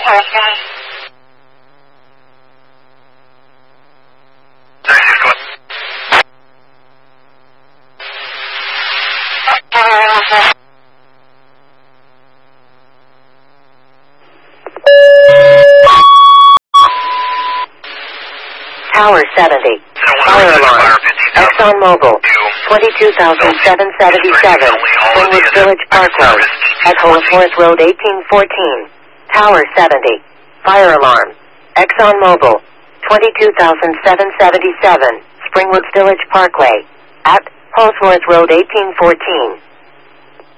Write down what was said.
Tower 70. Fire alarm. ExxonMobil. 22,777. Springwoods Village Parkway. At Holsworth Road 1814. Tower 70. Fire alarm. ExxonMobil. 22,777. Springwoods Village Parkway. At Holsworth Road 1814.